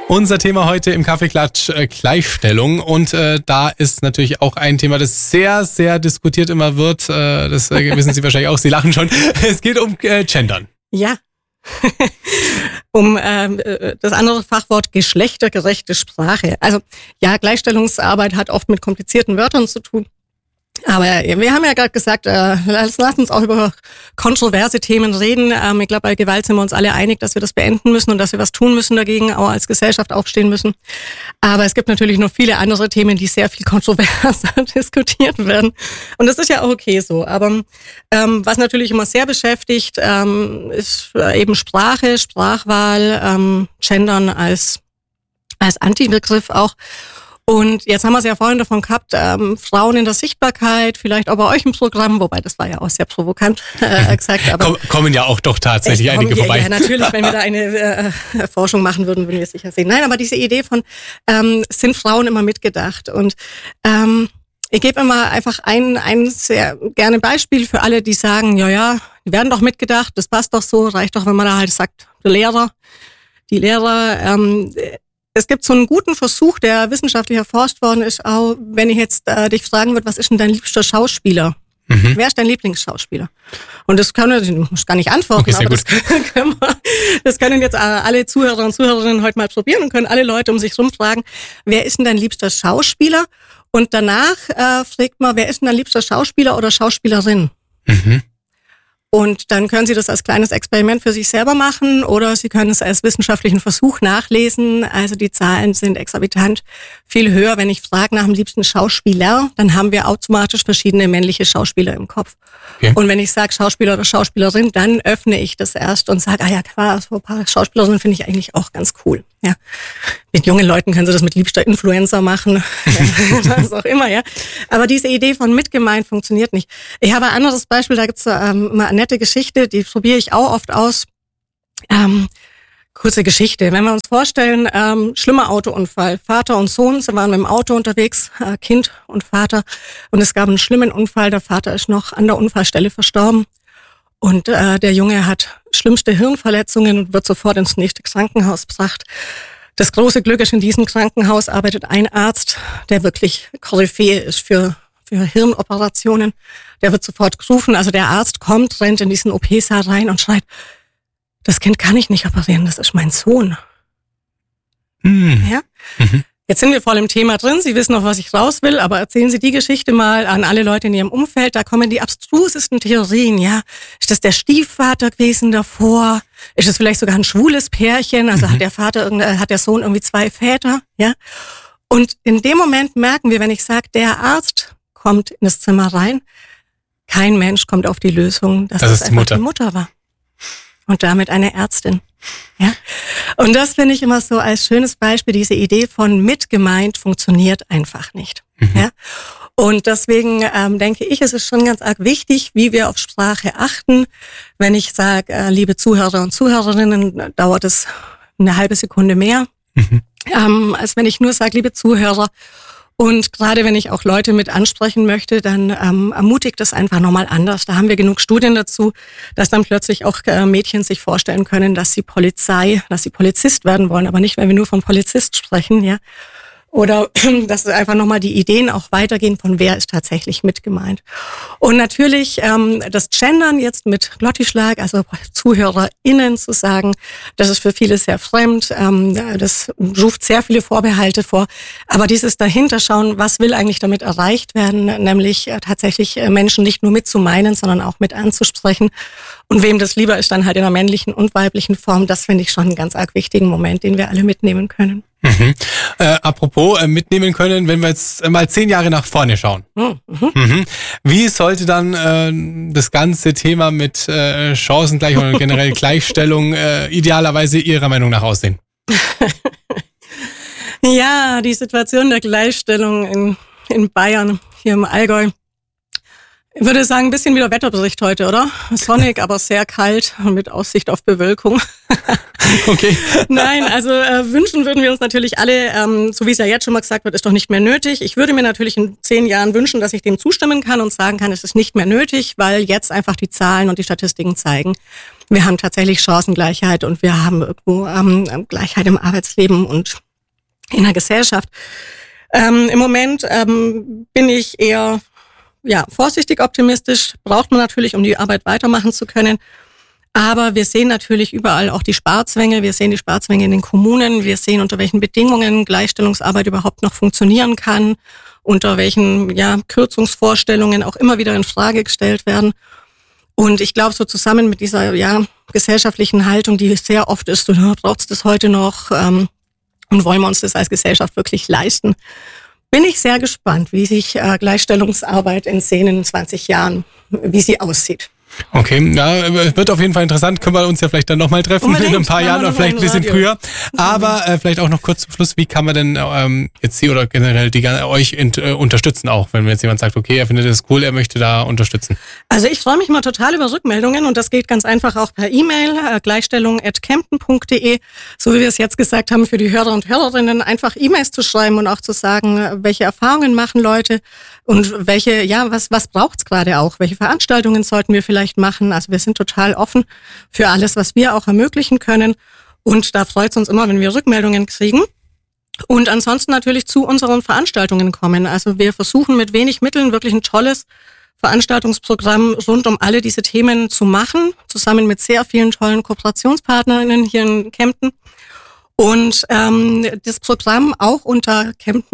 Unser Thema heute im Kaffeeklatsch Gleichstellung und da ist natürlich auch ein Thema, das sehr, sehr diskutiert immer wird. Das wissen Sie wahrscheinlich auch, Sie lachen schon. Es geht um Gendern. Ja, um das andere Fachwort geschlechtergerechte Sprache. Also ja, Gleichstellungsarbeit hat oft mit komplizierten Wörtern zu tun. Aber wir haben ja gerade gesagt, lass uns auch über kontroverse Themen reden. Ich glaube, bei Gewalt sind wir uns alle einig, dass wir das beenden müssen und dass wir was tun müssen dagegen, auch als Gesellschaft aufstehen müssen. Aber es gibt natürlich noch viele andere Themen, die sehr viel kontroverser diskutiert werden. Und das ist ja auch okay so. Aber was natürlich immer sehr beschäftigt, ist eben Sprache, Sprachwahl, Gendern als Antibegriff auch. Und jetzt haben wir es ja vorhin davon gehabt, Frauen in der Sichtbarkeit, vielleicht auch bei euch im Programm, wobei das war ja auch sehr provokant gesagt. Aber kommen ja auch doch tatsächlich einige vorbei. Ja, natürlich, wenn wir da eine Forschung machen würden, würden wir es sicher sehen. Nein, aber diese Idee von, sind Frauen immer mitgedacht? Und ich gebe immer einfach ein sehr gerne Beispiel für alle, die sagen, ja, die werden doch mitgedacht, das passt doch so, reicht doch, wenn man da halt sagt, die Lehrer, es gibt so einen guten Versuch, der wissenschaftlich erforscht worden ist, auch wenn ich jetzt dich fragen würde, was ist denn dein liebster Schauspieler? Wer ist dein Lieblingsschauspieler? Und das du musst gar nicht antworten, okay, aber das können jetzt alle Zuhörer und Zuhörerinnen heute mal probieren und können alle Leute um sich rum fragen, wer ist denn dein liebster Schauspieler? Und danach fragt man, wer ist denn dein liebster Schauspieler oder Schauspielerin? Und dann können Sie das als kleines Experiment für sich selber machen oder Sie können es als wissenschaftlichen Versuch nachlesen. Also die Zahlen sind exorbitant viel höher. Wenn ich frage nach dem liebsten Schauspieler, dann haben wir automatisch verschiedene männliche Schauspieler im Kopf. Okay. Und wenn ich sage Schauspieler oder Schauspielerin, dann öffne ich das erst und sage, ja klar, so ein paar Schauspielerinnen finde ich eigentlich auch ganz cool. Ja. Mit jungen Leuten können Sie das mit liebster Influencer machen, was auch immer, ja. Aber diese Idee von mitgemeint funktioniert nicht. Ich habe ein anderes Beispiel, da gibt's mal eine nette Geschichte, die probiere ich auch oft aus. Kurze Geschichte. Wenn wir uns vorstellen, schlimmer Autounfall. Vater und Sohn, sie waren mit dem Auto unterwegs, Kind und Vater. Und es gab einen schlimmen Unfall. Der Vater ist noch an der Unfallstelle verstorben. Und der Junge hat schlimmste Hirnverletzungen und wird sofort ins nächste Krankenhaus gebracht. Das große Glück ist, in diesem Krankenhaus arbeitet ein Arzt, der wirklich Koryphäe ist für Hirnoperationen. Der wird sofort gerufen. Also der Arzt kommt, rennt in diesen OP-Saal rein und schreit, das Kind kann ich nicht operieren, das ist mein Sohn. Ja? Jetzt sind wir voll im Thema drin, Sie wissen noch, was ich raus will, aber erzählen Sie die Geschichte mal an alle Leute in Ihrem Umfeld, da kommen die abstrusesten Theorien, ja. Ist das der Stiefvater gewesen davor? Ist es vielleicht sogar ein schwules Pärchen? Also hat der Sohn irgendwie 2 Väter, ja? Und in dem Moment merken wir, wenn ich sage, der Arzt kommt in das Zimmer rein, kein Mensch kommt auf die Lösung, dass das einfach die Mutter war. Und damit eine Ärztin. Ja. Und das finde ich immer so als schönes Beispiel, diese Idee von mitgemeint funktioniert einfach nicht. Ja. Und deswegen denke ich, es ist schon ganz arg wichtig, wie wir auf Sprache achten. Wenn ich sage, liebe Zuhörer und Zuhörerinnen, dauert es eine halbe Sekunde mehr, als wenn ich nur sage, liebe Zuhörer. Und gerade wenn ich auch Leute mit ansprechen möchte, dann ermutigt das einfach nochmal anders. Da haben wir genug Studien dazu, dass dann plötzlich auch Mädchen sich vorstellen können, dass sie Polizist werden wollen, aber nicht, wenn wir nur vom Polizist sprechen, ja. Oder dass einfach nochmal die Ideen auch weitergehen von wer ist tatsächlich mit gemeint. Und natürlich das Gendern jetzt mit Glottischlag, also ZuhörerInnen zu sagen, das ist für viele sehr fremd, das ruft sehr viele Vorbehalte vor. Aber dieses Dahinterschauen, was will eigentlich damit erreicht werden, nämlich tatsächlich Menschen nicht nur mitzumeinen, sondern auch mit anzusprechen. Und wem das lieber ist, dann halt in der männlichen und weiblichen Form, das finde ich schon einen ganz arg wichtigen Moment, den wir alle mitnehmen können. Apropos mitnehmen können, wenn wir jetzt mal 10 Jahre nach vorne schauen. Wie sollte dann das ganze Thema mit Chancengleichheit und generell Gleichstellung idealerweise Ihrer Meinung nach aussehen? Ja, die Situation der Gleichstellung in Bayern, hier im Allgäu. Ich würde sagen, ein bisschen wie der Wetterbericht heute, oder? Sonnig, aber sehr kalt und mit Aussicht auf Bewölkung. Okay. Nein, also wünschen würden wir uns natürlich alle, so wie es ja jetzt schon mal gesagt wird, ist doch nicht mehr nötig. Ich würde mir natürlich in 10 Jahren wünschen, dass ich dem zustimmen kann und sagen kann, es ist nicht mehr nötig, weil jetzt einfach die Zahlen und die Statistiken zeigen, wir haben tatsächlich Chancengleichheit und wir haben irgendwo Gleichheit im Arbeitsleben und in der Gesellschaft. Im Moment bin ich eher vorsichtig optimistisch. Braucht man natürlich, um die Arbeit weitermachen zu können. Aber wir sehen natürlich überall auch die Sparzwänge. Wir sehen die Sparzwänge in den Kommunen. Wir sehen, unter welchen Bedingungen Gleichstellungsarbeit überhaupt noch funktionieren kann, unter welchen Kürzungsvorstellungen auch immer wieder in Frage gestellt werden. Und ich glaube, so zusammen mit dieser gesellschaftlichen Haltung, die sehr oft ist, braucht es das heute noch und wollen wir uns das als Gesellschaft wirklich leisten, bin ich sehr gespannt, wie sich Gleichstellungsarbeit in 10, 20 Jahren, wie sie aussieht. Okay, wird auf jeden Fall interessant. Können wir uns ja vielleicht dann nochmal treffen in ein paar Jahren oder vielleicht ein bisschen früher. Aber vielleicht auch noch kurz zum Schluss, wie kann man denn jetzt Sie oder generell euch unterstützen auch, wenn jetzt jemand sagt, okay, er findet das cool, er möchte da unterstützen? Also ich freue mich mal total über Rückmeldungen und das geht ganz einfach auch per E-Mail, gleichstellung@kempten.de. So wie wir es jetzt gesagt haben, für die Hörer und Hörerinnen einfach E-Mails zu schreiben und auch zu sagen, welche Erfahrungen machen Leute und welche, was braucht's gerade auch? Welche Veranstaltungen sollten wir vielleicht machen? Also wir sind total offen für alles, was wir auch ermöglichen können. Und da freut es uns immer, wenn wir Rückmeldungen kriegen. Und ansonsten natürlich zu unseren Veranstaltungen kommen. Also wir versuchen mit wenig Mitteln wirklich ein tolles Veranstaltungsprogramm rund um alle diese Themen zu machen, zusammen mit sehr vielen tollen Kooperationspartnerinnen hier in Kempten. Und das Programm auch unter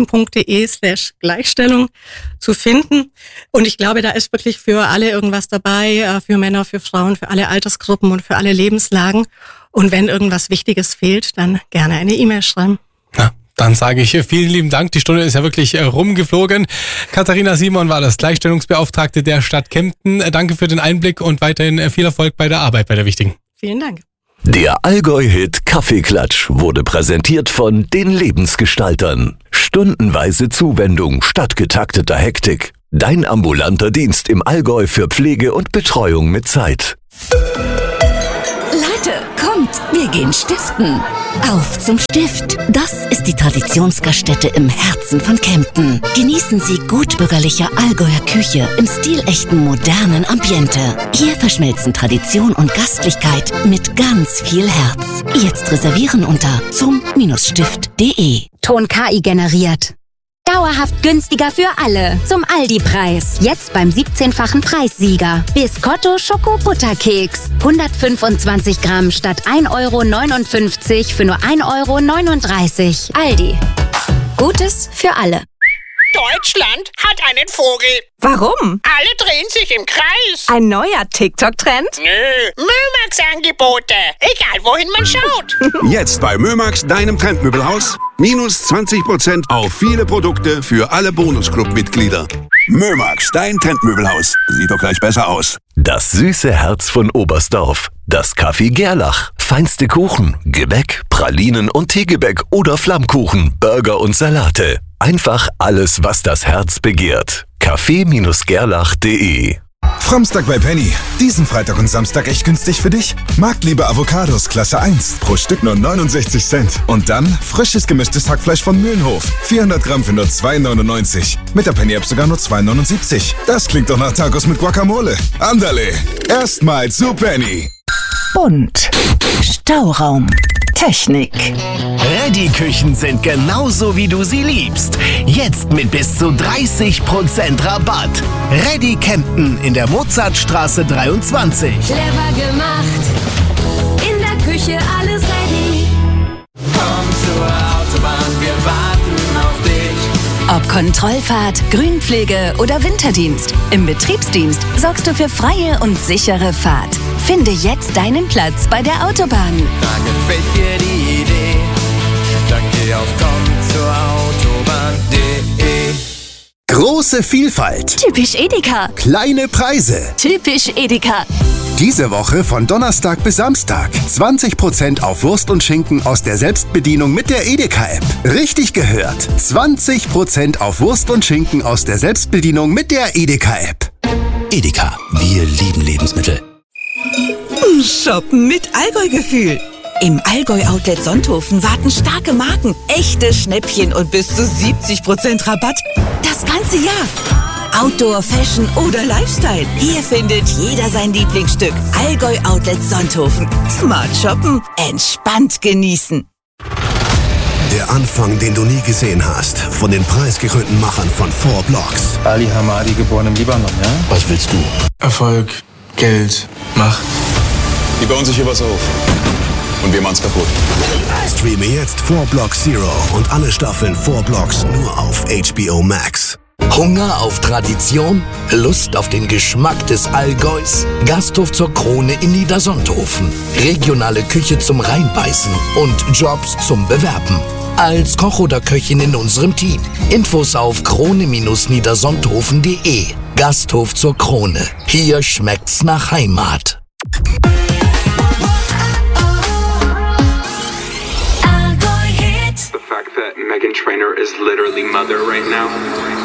kempten.de/Gleichstellung zu finden. Und ich glaube, da ist wirklich für alle irgendwas dabei, für Männer, für Frauen, für alle Altersgruppen und für alle Lebenslagen. Und wenn irgendwas Wichtiges fehlt, dann gerne eine E-Mail schreiben. Ja, dann sage ich vielen lieben Dank. Die Stunde ist ja wirklich rumgeflogen. Katharina Simon war das Gleichstellungsbeauftragte der Stadt Kempten. Danke für den Einblick und weiterhin viel Erfolg bei der Arbeit, bei der wichtigen. Vielen Dank. Der Allgäu-Hit Kaffeeklatsch wurde präsentiert von den Lebensgestaltern. Stundenweise Zuwendung statt getakteter Hektik. Dein ambulanter Dienst im Allgäu für Pflege und Betreuung mit Zeit. Leute, kommt, wir gehen stiften. Auf zum Stift. Das ist die Traditionsgaststätte im Herzen von Kempten. Genießen Sie gutbürgerliche Allgäuer Küche im stilechten modernen Ambiente. Hier verschmelzen Tradition und Gastlichkeit mit ganz viel Herz. Jetzt reservieren unter zum-stift.de. Ton KI generiert. Dauerhaft günstiger für alle. Zum Aldi-Preis. Jetzt beim 17-fachen Preissieger. Biscotto Schoko-Butterkeks. 125 Gramm statt 1,59 € für nur 1,39 €. Aldi. Gutes für alle. Deutschland hat einen Vogel. Warum? Alle drehen sich im Kreis. Ein neuer TikTok-Trend? Nö, Mömax-Angebote. Egal, wohin man schaut. Jetzt bei Mömax, deinem Trendmöbelhaus. Minus 20% auf viele Produkte für alle Bonusclub-Mitglieder. Mömax, dein Trendmöbelhaus. Sieht doch gleich besser aus. Das süße Herz von Oberstdorf. Das Café Gerlach. Feinste Kuchen, Gebäck, Pralinen und Teegebäck oder Flammkuchen, Burger und Salate. Einfach alles, was das Herz begehrt. Café-gerlach.de. Framstag bei Penny. Diesen Freitag und Samstag echt günstig für dich. Marktliebe Avocados Klasse 1. Pro Stück nur 69 Cent. Und dann frisches gemischtes Hackfleisch von Mühlenhof. 400 Gramm für nur 2,99. Mit der Penny-App sogar nur 2,79. Das klingt doch nach Tacos mit Guacamole. Andale. Erstmal zu Penny. Bunt. Stauraum. Technik. Ready-Küchen sind genauso, wie du sie liebst. Jetzt mit bis zu 30% Rabatt. Ready Kempten in der Mozartstraße 23. Clever gemacht. In der Küche alles ready. Komm zur Autobahn, wir warten auf dich. Ob Kontrollfahrt, Grünpflege oder Winterdienst, im Betriebsdienst sorgst du für freie und sichere Fahrt. Finde jetzt deinen Platz bei der Autobahn. Da gefällt dir die Idee, dann geh auf kommzurautobahn.de. Große Vielfalt. Typisch Edeka. Kleine Preise. Typisch Edeka. Diese Woche von Donnerstag bis Samstag. 20% auf Wurst und Schinken aus der Selbstbedienung mit der Edeka-App. Richtig gehört. 20% auf Wurst und Schinken aus der Selbstbedienung mit der Edeka-App. Edeka, wir lieben Lebensmittel. Shoppen mit Allgäu-Gefühl. Im Allgäu-Outlet Sonthofen warten starke Marken, echte Schnäppchen und bis zu 70% Rabatt. Das ganze Jahr. Outdoor, Fashion oder Lifestyle. Hier findet jeder sein Lieblingsstück. Allgäu Outlet Sonthofen. Smart shoppen, entspannt genießen. Der Anfang, den du nie gesehen hast, von den preisgekrönten Machern von 4 Blocks. Ali Hamadi, geboren im Libanon, ja? Was willst du? Erfolg, Geld, Macht. Die bauen sich hier was auf. Und wir machen's kaputt. Streame jetzt 4 Blocks Zero und alle Staffeln 4 Blocks nur auf HBO Max. Hunger auf Tradition? Lust auf den Geschmack des Allgäus? Gasthof zur Krone in Niedersonthofen. Regionale Küche zum Reinbeißen und Jobs zum Bewerben. Als Koch oder Köchin in unserem Team. Infos auf krone-niedersonthofen.de. Gasthof zur Krone. Hier schmeckt's nach Heimat. The fact that Meghan Trainor is literally mother right now